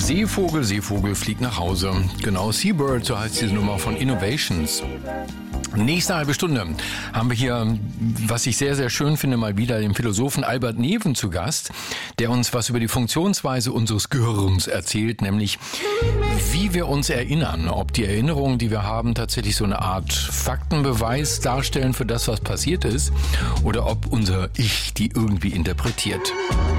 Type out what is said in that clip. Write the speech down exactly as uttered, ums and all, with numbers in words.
Seevogel, Seevogel fliegt nach Hause. Genau, Seabird, so heißt diese Nummer von Innovations. Nächste halbe Stunde haben wir hier, was ich sehr, sehr schön finde, mal wieder den Philosophen Albert Neven zu Gast, der uns was über die Funktionsweise unseres Gehirns erzählt, nämlich wie wir uns erinnern, ob die Erinnerungen, die wir haben, tatsächlich so eine Art Faktenbeweis darstellen für das, was passiert ist, oder ob unser Ich die irgendwie interpretiert.